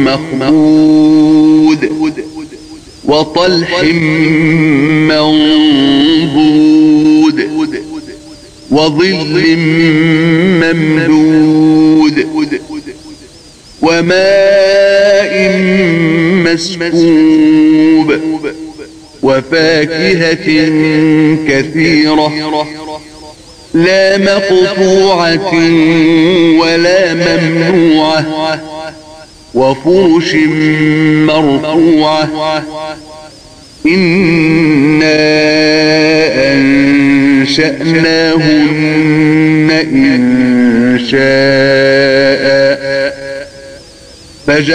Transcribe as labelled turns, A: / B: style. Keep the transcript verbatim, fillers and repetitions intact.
A: مخضود وطلح منضود وظل ممدود وماء مسكوب وفاكهة كثيرة لا مقطوعة ولا ممنوعة وفرش مرفوعة إنا أنشأناهن إن شاء